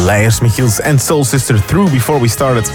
Leijers, Michiels en Soul Sister Through Before We Started.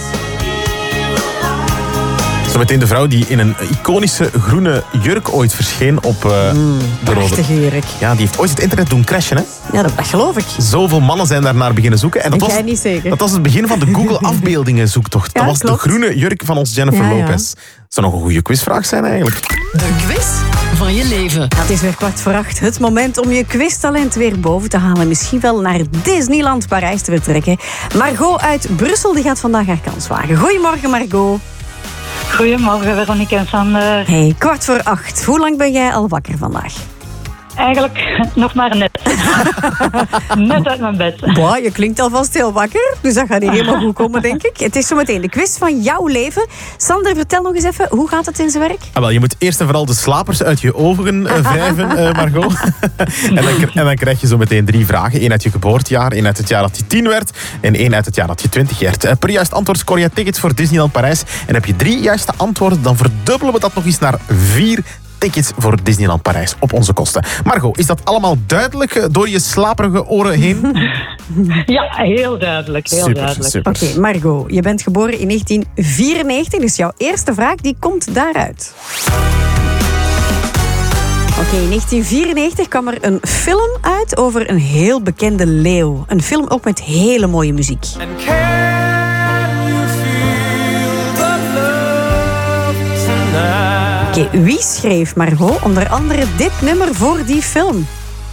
Zometeen de vrouw die in een iconische groene jurk ooit verscheen op de rode. Prachtige jurk. Ja, die heeft ooit het internet doen crashen, hè? Ja, dat geloof ik. Zoveel mannen zijn daar naar beginnen zoeken. En Jij niet zeker. dat was het begin van de Google afbeeldingen zoektocht. Ja, dat was klopt. de groene jurk van ons Jennifer Lopez. Zou nog een goede quizvraag zijn eigenlijk. De quiz van je leven. Ja, het is weer 7:15. Het moment om je quiztalent weer boven te halen. Misschien wel naar Disneyland Parijs te vertrekken. Margot uit Brussel die gaat vandaag haar kans wagen. Goedemorgen, Margot. Goedemorgen, Veronique en Sander. Hey, 7:15. Hoe lang ben jij al wakker vandaag? Eigenlijk nog maar net. Net uit mijn bed. Boah, je klinkt alvast heel wakker, dus dat gaat niet helemaal goed komen, denk ik. Het is zometeen de quiz van jouw leven. Sander, vertel nog eens even, hoe gaat het in zijn werk? Wel, je moet eerst en vooral de slapers uit je ogen wrijven, Margot. en dan krijg je zo meteen 3 vragen. 1 uit je geboortejaar, 1 uit het jaar dat je 10 werd en 1 uit het jaar dat je 20 werd. Per juist antwoord scoor je tickets voor Disneyland Parijs. En heb je 3 juiste antwoorden, dan verdubbelen we dat nog eens naar 4 tickets voor Disneyland Parijs op onze kosten. Margot, is dat allemaal duidelijk door je slaperige oren heen? Ja, heel duidelijk. Heel duidelijk. Super. Oké, Margot, je bent geboren in 1994, dus jouw eerste vraag die komt daaruit. Oké, in 1994 kwam er een film uit over een heel bekende leeuw. Een film ook met hele mooie muziek. Oké, wie schreef, Margot, onder andere dit nummer voor die film?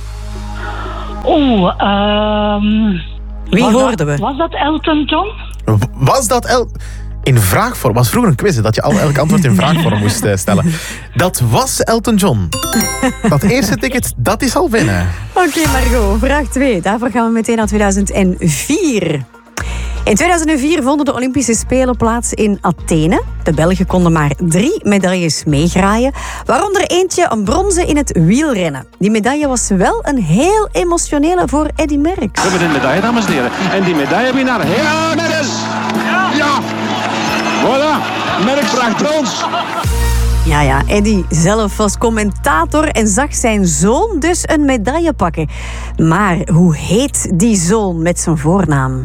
Wie hoorden we? Was dat Elton John? Was dat in vraagvorm? Was vroeger een quiz, hè, dat je elk antwoord in vraagvorm moest stellen. Dat was Elton John. Dat eerste ticket, dat is al binnen. Oké, Margot, vraag 2. Daarvoor gaan we meteen naar 2004. In 2004 vonden de Olympische Spelen plaats in Athene. De Belgen konden maar 3 medailles meegraaien, waaronder eentje een bronzen in het wielrennen. Die medaille was wel een heel emotionele voor Eddy Merckx. We hebben een medaille, dames en heren. En die medaillewinnaar, ja, Merckx! Ja! Voilà, Merckx bracht brons. Ja, Eddy zelf was commentator en zag zijn zoon dus een medaille pakken. Maar hoe heet die zoon met zijn voornaam?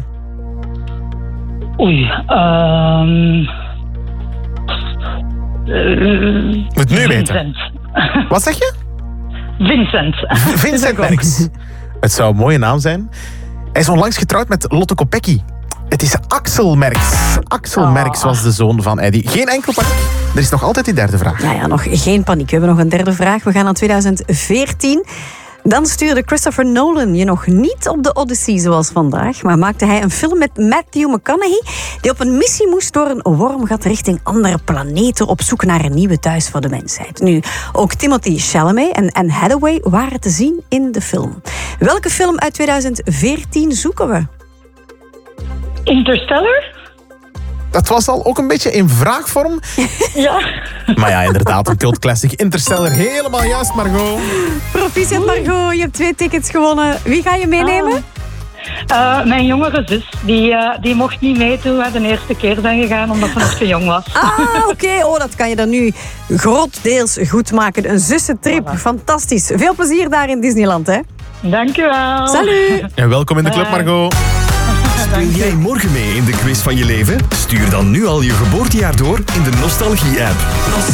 Moet nu weten. Vincent. Wat zeg je? Vincent. Vincent Merckx. Het zou een mooie naam zijn. Hij is onlangs getrouwd met Lotte Kopecky. Het is Axel Merckx. Axel Merckx was de zoon van Eddy. Geen enkel paniek. Er is nog altijd die derde vraag. Ja, nog geen paniek. We hebben nog een derde vraag. We gaan naar 2014. Dan stuurde Christopher Nolan je nog niet op de Odyssey zoals vandaag, maar maakte hij een film met Matthew McConaughey die op een missie moest door een wormgat richting andere planeten op zoek naar een nieuwe thuis voor de mensheid. Nu, ook Timothée Chalamet en Anne Hathaway waren te zien in de film. Welke film uit 2014 zoeken we? Interstellar? Dat was al ook een beetje in vraagvorm. Ja. Maar ja, inderdaad, een cult classic. Interstellar, helemaal juist, Margot. Proficiat, Margot. Je hebt 2 tickets gewonnen. Wie ga je meenemen? Mijn jongere zus, die mocht niet mee toen we de eerste keer zijn gegaan, omdat ze nog te jong was. Oké. Oh, dat kan je dan nu grootdeels goed maken. Een zussentrip, fantastisch. Veel plezier daar in Disneyland, hè? Dankjewel. Salut! En welkom in de club, Margot. Speel jij morgen mee in de quiz van je leven? Stuur dan nu al je geboortejaar door in de Nostalgie-app.